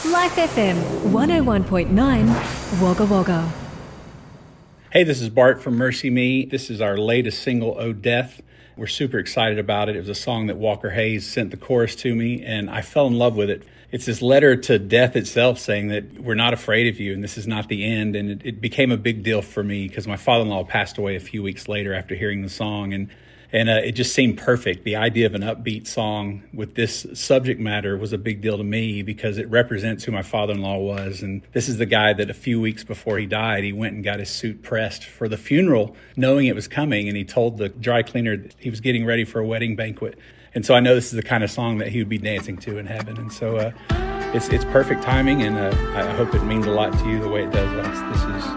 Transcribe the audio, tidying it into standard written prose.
Life FM 101.9 Wagga Wagga. Hey, this is Bart from Mercy Me. This is our latest single, Oh Death. We're super excited about it. It was a song that Walker Hayes sent the chorus to me, and I fell in love with it. It's this letter to death itself saying that we're not afraid of you and this is not the end. And it became a big deal for me because my father-in-law passed away a few weeks later after hearing the song. And it just seemed perfect. The idea of an upbeat song with this subject matter was a big deal to me because it represents who my father-in-law was. And this is the guy that a few weeks before he died, he went and got his suit pressed for the funeral, knowing it was coming. And he told the dry cleaner that he was getting ready for a wedding banquet. And so I know this is the kind of song that he would be dancing to in heaven. And so it's perfect timing, and I hope it means a lot to you the way it does us. This is